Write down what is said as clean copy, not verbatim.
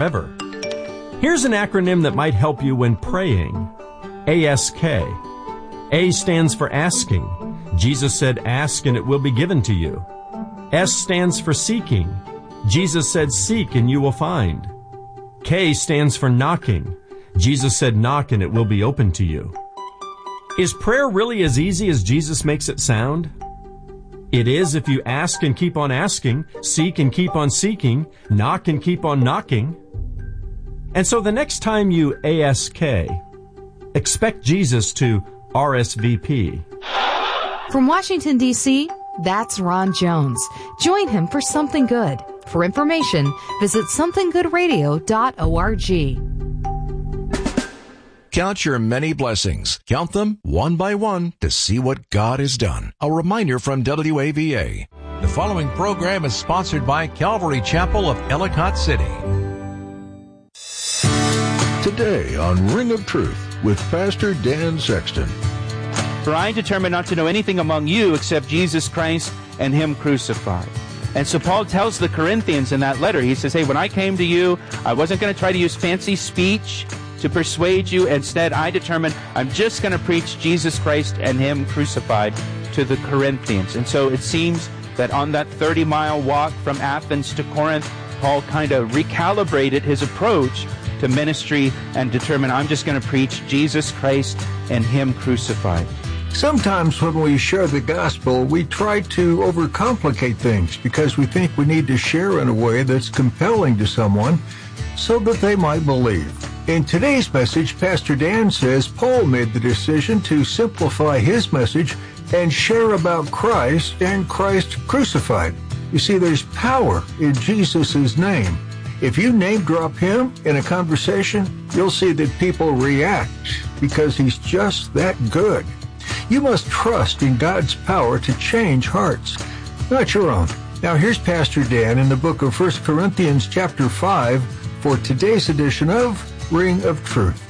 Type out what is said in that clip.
forever. Here's an acronym that might help you when praying. ASK. A stands for asking. Jesus said, ask and it will be given to you. S stands for seeking. Jesus said, seek and you will find. K stands for knocking. Jesus said, knock and it will be open to you. Is prayer really as easy as Jesus makes it sound? It is if you ask and keep on asking, seek and keep on seeking, knock and keep on knocking. And so the next time you ASK, expect Jesus to RSVP. From Washington, D.C., that's Ron Jones. Join him for Something Good. For information, visit somethinggoodradio.org. Count your many blessings. Count them one by one to see what God has done. A reminder from WAVA. The following program is sponsored by Calvary Chapel of Ellicott City. Today on Ring of Truth with Pastor Dan Sexton. For I determined not to know anything among you except Jesus Christ and Him crucified. And so Paul tells the Corinthians in that letter, he says, hey, when I came to you, I wasn't going to try to use fancy speech to persuade you. Instead, I determined I'm just going to preach Jesus Christ and Him crucified to the Corinthians. And so it seems that on that 30-mile walk from Athens to Corinth, Paul kind of recalibrated his approach to ministry and determined I'm just going to preach Jesus Christ and Him crucified. Sometimes when we share the gospel, we try to overcomplicate things because we think we need to share in a way that's compelling to someone so that they might believe. In today's message, Pastor Dan says Paul made the decision to simplify his message and share about Christ and Christ crucified. You see, there's power in Jesus' name. If you name drop Him in a conversation, you'll see that people react because He's just that good. You must trust in God's power to change hearts, not your own. Now here's Pastor Dan in the book of 1 Corinthians chapter 5 for today's edition of Ring of Truth.